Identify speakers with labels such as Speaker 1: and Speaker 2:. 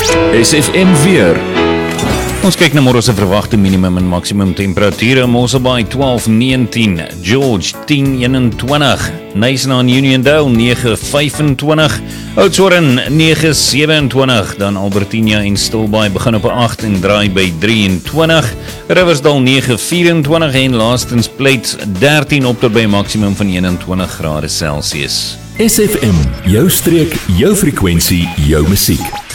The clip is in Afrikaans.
Speaker 1: SFM weer.
Speaker 2: Ons kyk na môre se verwagte minimum en maksimum temperature. Mosselbaai 12:19, George 10:21, Nyasa en Uniondale 9:25, Oudtshoorn 9:27, dan Albertina en Stilbaai begin op 8 en draai by 23, Riversdal 9:24 en laastens Plate 13 op tot by 'n maksimum van 21 grade Celsius.
Speaker 1: SFM, jou streek, jou frekwensie, jou musiek.